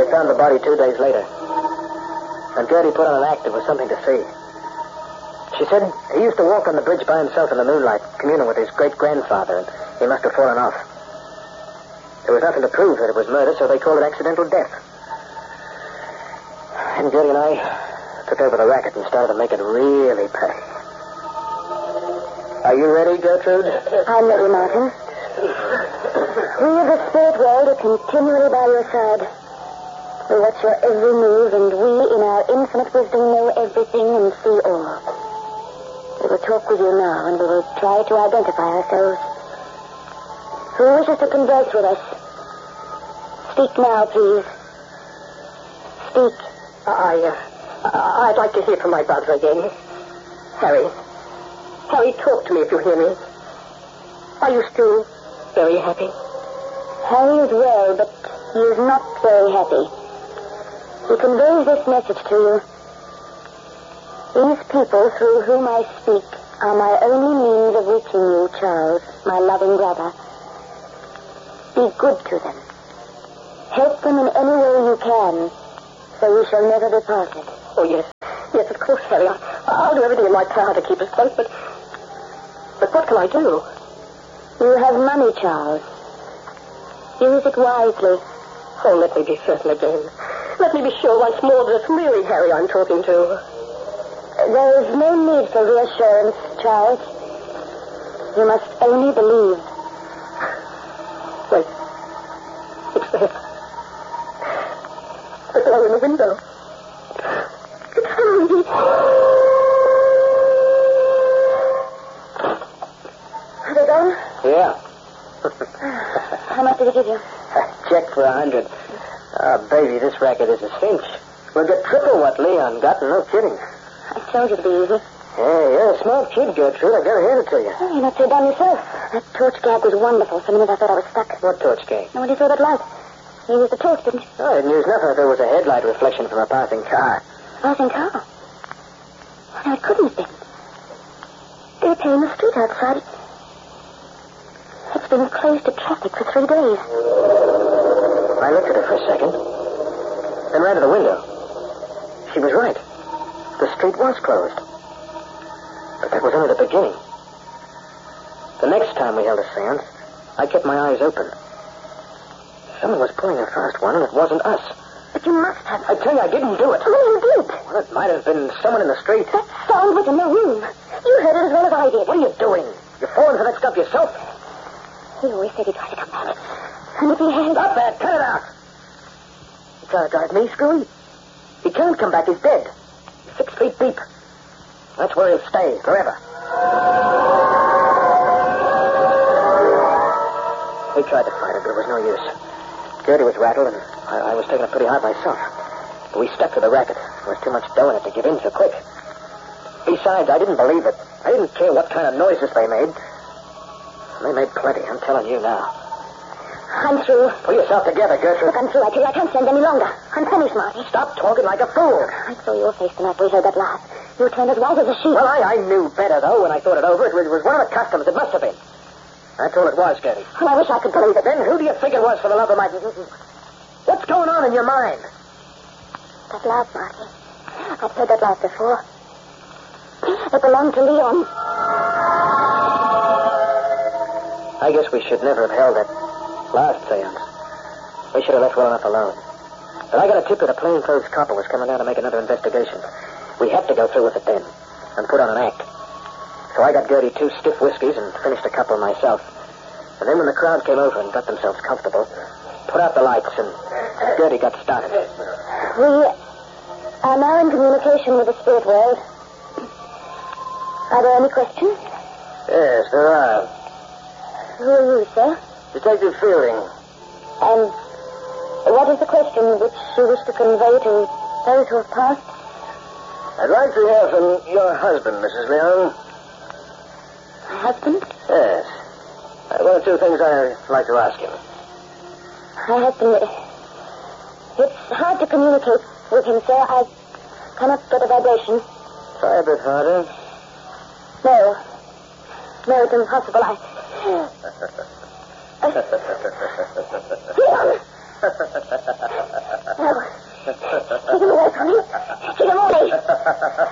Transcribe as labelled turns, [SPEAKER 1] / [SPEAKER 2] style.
[SPEAKER 1] They found the body 2 days later. And Gertie put on an act. It was something to see. She said he used to walk on the bridge by himself in the moonlight, communing with his great-grandfather, and he must have fallen off. There was nothing to prove that it was murder, so they called it accidental death. And Gertie and I took over the racket and started to make it really pay. Are you ready, Gertrude?
[SPEAKER 2] I'm ready, Martin. We of the spirit world are continually by your side. We watch your every move, and we, in our infinite wisdom, know everything and see all. We will talk with you now, and we will try to identify ourselves. Who wishes to converse with us? Speak now, please. Speak.
[SPEAKER 3] I'd like to hear from my brother again. Harry. Harry, talk to me if you hear me. Are you still very happy?
[SPEAKER 2] Harry is well, but he is not very happy. He conveys this message to you. These people through whom I speak are my only means of reaching you, Charles, my loving brother. Be good to them. Help them in any way you can, so we shall never be parted.
[SPEAKER 3] Oh, yes. Yes, of course, Harry. I'll do everything in my power to keep us close, but what can I do?
[SPEAKER 2] You have money, Charles. Use it wisely.
[SPEAKER 3] Oh, let me be certain again. Let me be sure once more that it's really Harry I'm talking to.
[SPEAKER 2] There is no need for reassurance, Charles. You must only believe.
[SPEAKER 3] Wait. It's there. The glow in the window. It's Harry.
[SPEAKER 2] Are they gone?
[SPEAKER 1] Yeah.
[SPEAKER 2] How much did he give you?
[SPEAKER 1] Check for 100. Oh, baby, this racket is a cinch. We'll get triple what Leon got, and no kidding.
[SPEAKER 2] I told you to be easy.
[SPEAKER 1] Hey, you're a smart kid, Gertrude. I gotta hand it to you.
[SPEAKER 2] Oh, you're not so dumb yourself. That torch gag was wonderful. For a minute I thought I was stuck.
[SPEAKER 1] What torch gag?
[SPEAKER 2] And when you saw that light, you used the torch, didn't you?
[SPEAKER 1] Oh, I didn't use nothing if there was a headlight reflection from a passing car.
[SPEAKER 2] Passing car? Oh, no, it couldn't have been. They were playing the street outside. It's been closed to traffic for 3 days.
[SPEAKER 1] I looked at her for a second, then ran to the window. She was right. The street was closed. But that was only the beginning. The next time we held a seance, I kept my eyes open. Someone was pulling a fast one, and it wasn't us.
[SPEAKER 2] But you must have.
[SPEAKER 1] I tell you, I didn't do it.
[SPEAKER 2] Oh, you did.
[SPEAKER 1] Well, it might have been someone in the street.
[SPEAKER 2] That sound was in the room. You heard it as well as I did.
[SPEAKER 1] What are you doing? You're falling for that stuff yourself?
[SPEAKER 2] He always said he'd try to come back. And if he had...
[SPEAKER 1] Stop that! Cut it out! You trying to drive me, Screwy? He can't come back. He's dead. He's 6 feet deep. That's where he'll stay forever. We tried to fight it, but it was no use. Gertie was rattled, and I was taking it pretty hard myself. But we stuck to the racket. There was too much dough in it to give in so quick. Besides, I didn't believe it. I didn't care what kind of noises they made. They made plenty, I'm telling you now.
[SPEAKER 2] I'm through.
[SPEAKER 1] Pull yourself together, Gertrude.
[SPEAKER 2] Look, I'm through. I tell you, I can't stand any longer. I'm finished, Marty.
[SPEAKER 1] Stop talking like a fool.
[SPEAKER 2] I saw your face tonight we heard that laugh. You turned as white as a sheet.
[SPEAKER 1] Well, I knew better, though, when I thought it over. It was one of the customs. It must have been. That's all it was, Gertie.
[SPEAKER 2] Well, I wish I could believe it.
[SPEAKER 1] Then who do you think it was, for the love of my... What's going on in your mind?
[SPEAKER 2] That laugh, Marty. I've heard that laugh before. It belonged to Leon.
[SPEAKER 1] I guess we should never have held that last seance. We should have left well enough alone. But I got a tip that a plainclothes copper was coming down to make another investigation. We had to go through with it then and put on an act. So I got Gertie 2 stiff whiskeys and finished a couple myself. And then when the crowd came over and got themselves comfortable, put out the lights and Gertie got started.
[SPEAKER 2] We are now in communication with the spirit world. Are there any questions?
[SPEAKER 1] Yes, there are.
[SPEAKER 2] Who are you, sir?
[SPEAKER 1] Detective Fielding.
[SPEAKER 2] And what is the question which you wish to convey to those who have passed?
[SPEAKER 1] I'd like to hear from your husband, Mrs. Leon.
[SPEAKER 2] My husband?
[SPEAKER 1] Yes. One or two things I'd like to ask him.
[SPEAKER 2] My husband... It's hard to communicate with him, sir. I cannot get a vibration.
[SPEAKER 1] Try a bit harder.
[SPEAKER 2] No. No, it's impossible. Leon! No. Take him away from me. Take him away.